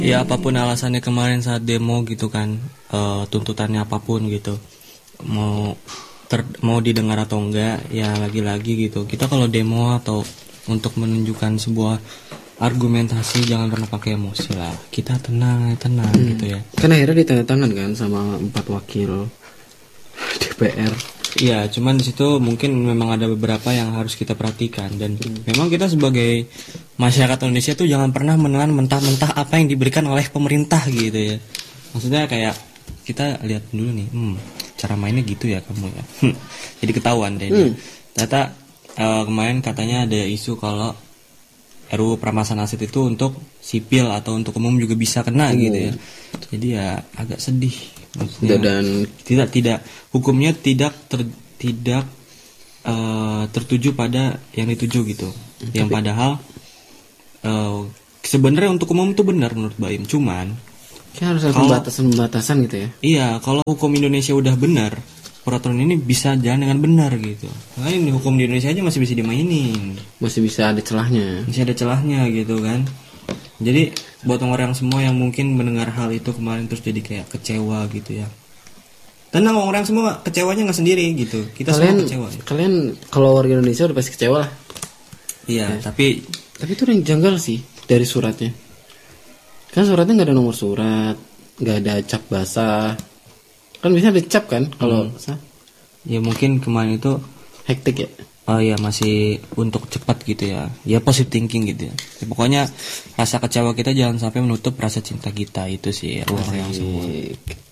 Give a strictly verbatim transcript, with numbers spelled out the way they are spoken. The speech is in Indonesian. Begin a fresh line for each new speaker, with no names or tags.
Ya apapun alasannya kemarin saat demo gitu kan, uh, tuntutannya apapun gitu, mau ter, mau didengar atau enggak, ya lagi-lagi gitu. Kita kalau demo atau untuk menunjukkan sebuah argumentasi jangan pernah pakai emosi lah. Kita tenang, tenang hmm. gitu ya.
Kan akhirnya ditandatangan kan sama empat wakil D P R.
Iya, cuman di situ mungkin memang ada beberapa yang harus kita perhatikan dan hmm. memang kita sebagai masyarakat Indonesia tuh jangan pernah menelan mentah-mentah apa yang diberikan oleh pemerintah gitu ya. Maksudnya kayak kita lihat dulu nih, hmm, cara mainnya gitu ya kamu ya. Jadi ketahuan deh. Hmm. Ternyata uh, kemarin katanya ada isu kalau R U U perampasan aset itu untuk sipil atau untuk umum juga bisa kena hmm. gitu ya. Jadi ya agak sedih. Maksudnya
dan
tidak tidak hukumnya tidak ter, tidak uh, tertuju pada yang dituju gitu. Tapi, yang padahal uh, sebenarnya untuk umum itu benar menurut Baim, cuman
kan harus ada pembatasan-pembatasan gitu ya.
Iya, kalau hukum Indonesia udah benar, peraturan ini bisa jalan dengan benar gitu. Makanya ini hukum di Indonesia aja masih bisa dimainin,
masih bisa ada celahnya.
Masih ada celahnya gitu kan. Jadi buat orang semua yang mungkin mendengar hal itu kemarin terus jadi kayak kecewa gitu ya. Tenang, orang semua kecewanya nggak sendiri gitu. Kita
kalian,
semua kecewa. Ya.
Kalian kalau warga Indonesia udah pasti kecewa lah.
Iya, ya. tapi
tapi itu yang janggal sih dari suratnya. Kan suratnya nggak ada nomor surat, nggak ada cap basah. Kan bisa ada cap kan kalau
hmm. Ya mungkin kemarin itu
hektik ya.
Oh ya masih untuk cepat gitu ya. Ya positive thinking gitu ya. Ya pokoknya rasa kecewa kita jangan sampai menutup rasa cinta kita, itu sih ruang yang semua.